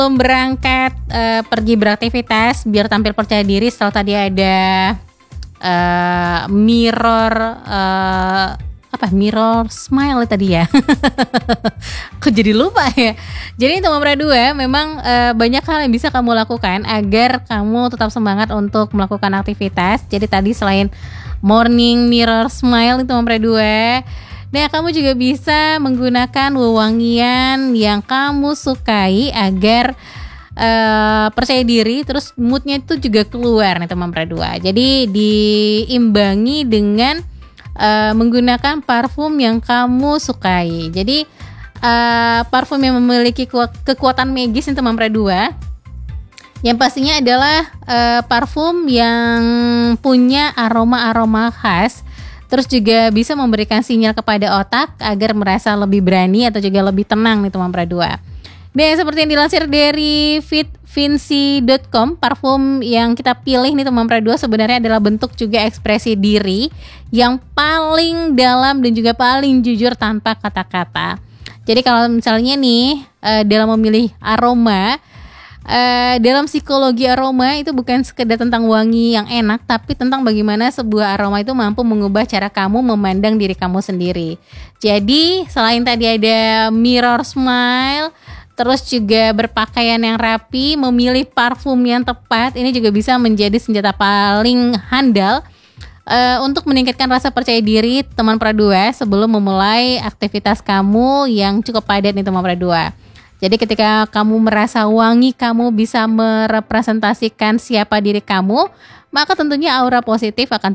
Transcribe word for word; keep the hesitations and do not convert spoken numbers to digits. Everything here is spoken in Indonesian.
Sebelum berangkat uh, pergi beraktivitas biar tampil percaya diri, setelah tadi ada uh, mirror uh, apa mirror smile tadi ya. Kok jadi lupa ya. Jadi nomor dua memang uh, banyak hal yang bisa kamu lakukan agar kamu tetap semangat untuk melakukan aktivitas. Jadi tadi selain morning mirror smile itu nomor dua. Nah, kamu juga bisa menggunakan wewangian yang kamu sukai agar uh, percaya diri, terus moodnya itu juga keluar nih teman dua. Jadi diimbangi dengan uh, menggunakan parfum yang kamu sukai. Jadi uh, parfum yang memiliki kekuatan magis nih teman dua. Yang pastinya adalah uh, parfum yang punya aroma-aroma khas. Terus juga bisa memberikan sinyal kepada otak agar merasa lebih berani atau juga lebih tenang nih teman dua. Dan seperti yang dilansir dari fit vinci dot com, parfum yang kita pilih nih teman dua sebenarnya adalah bentuk juga ekspresi diri yang paling dalam dan juga paling jujur tanpa kata-kata. Jadi kalau misalnya nih dalam memilih aroma, Uh, dalam psikologi aroma itu bukan sekedar tentang wangi yang enak, tapi tentang bagaimana sebuah aroma itu mampu mengubah cara kamu memandang diri kamu sendiri. Jadi selain tadi ada mirror smile, terus juga berpakaian yang rapi, memilih parfum yang tepat, ini juga bisa menjadi senjata paling handal uh, untuk meningkatkan rasa percaya diri teman dua sebelum memulai aktivitas kamu yang cukup padat nih teman dua. Jadi ketika kamu merasa wangi, kamu bisa merepresentasikan siapa diri kamu, maka tentunya aura positif akan